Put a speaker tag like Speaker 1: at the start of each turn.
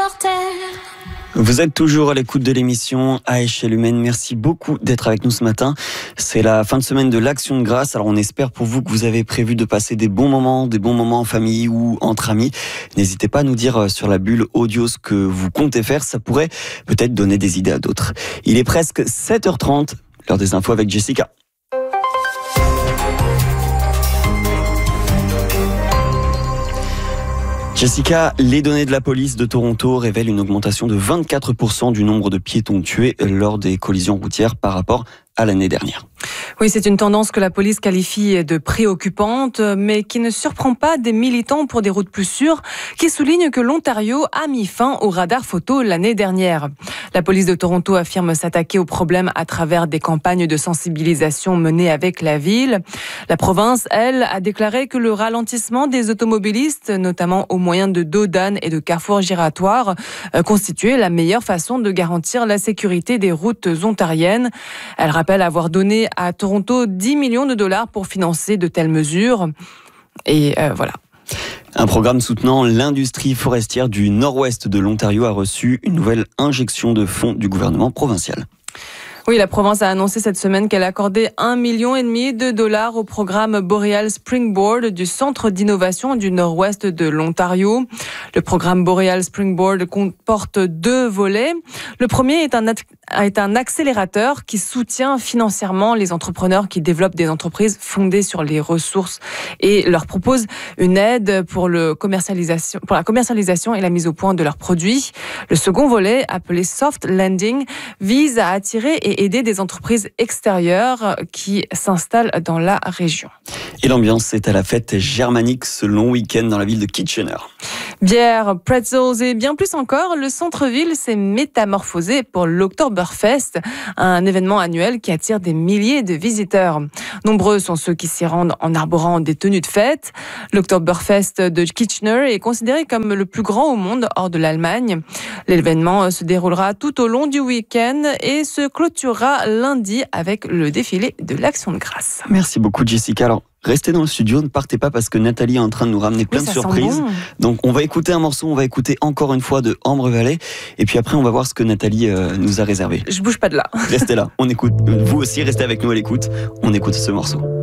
Speaker 1: mortel.
Speaker 2: Vous êtes toujours à l'écoute de l'émission à échelle humaine. Merci beaucoup d'être avec nous ce matin. C'est la fin de semaine de l'Action de Grâce. Alors on espère pour vous que vous avez prévu de passer des bons moments en famille ou entre amis. N'hésitez pas à nous dire sur la bulle audio ce que vous comptez faire. Ça pourrait peut-être donner des idées à d'autres. Il est presque 7h30, l'heure des infos avec Jessica. Jessica, les données de la police de Toronto révèlent une augmentation de 24% du nombre de piétons tués lors des collisions routières par rapport à l'année dernière.
Speaker 3: Oui, c'est une tendance que la police qualifie de préoccupante, mais qui ne surprend pas des militants pour des routes plus sûres, qui soulignent que l'Ontario a mis fin au radar photo l'année dernière. La police de Toronto affirme s'attaquer au problème à travers des campagnes de sensibilisation menées avec la ville. La province, elle, a déclaré que le ralentissement des automobilistes, notamment au moyen de dos d'âne et de carrefours giratoires, constituait la meilleure façon de garantir la sécurité des routes ontariennes. Elle rappelle avoir donné à Toronto 10 millions de dollars pour financer de telles mesures. Et voilà.
Speaker 2: Un programme soutenant l'industrie forestière du nord-ouest de l'Ontario a reçu une nouvelle injection de fonds du gouvernement provincial.
Speaker 3: Oui, la province a annoncé cette semaine qu'elle accordait 1,5 million de dollars au programme Boreal Springboard du Centre d'innovation du nord-ouest de l'Ontario. Le programme Boreal Springboard comporte 2 volets. Le premier est un accélérateur qui soutient financièrement les entrepreneurs qui développent des entreprises fondées sur les ressources et leur propose une aide pour la commercialisation et la mise au point de leurs produits. Le second volet, appelé Soft Landing, vise à attirer et aider des entreprises extérieures qui s'installent dans la région.
Speaker 2: Et l'ambiance est à la fête germanique ce long week-end dans la ville de Kitchener.
Speaker 3: Bière, pretzels et bien plus encore, le centre-ville s'est métamorphosé pour l'Oktoberfest, un événement annuel qui attire des milliers de visiteurs. Nombreux sont ceux qui s'y rendent en arborant des tenues de fête. L'Oktoberfest de Kitchener est considéré comme le plus grand au monde hors de l'Allemagne. L'événement se déroulera tout au long du week-end et se clôturera lundi avec le défilé de l'Action de Grâce.
Speaker 2: Merci beaucoup Jessica. Alors, restez dans le studio, ne partez pas parce que Nathalie est en train de nous ramener plein de surprises. Bon. Donc on va écouter un morceau, on va écouter encore une fois de Ambre Valley et puis après on va voir ce que Nathalie nous a réservé.
Speaker 3: Je bouge pas de là.
Speaker 2: Restez là, on écoute. Vous aussi restez avec nous à l'écoute, on écoute ce morceau.